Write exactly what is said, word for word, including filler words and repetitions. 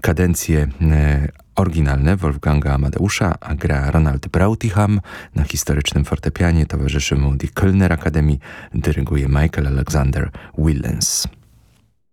kadencje oryginalne Wolfganga Amadeusza, a gra Ronald Brautigam. Na historycznym fortepianie towarzyszy mu The Kölner Academy, dyryguje Michael Alexander Willens.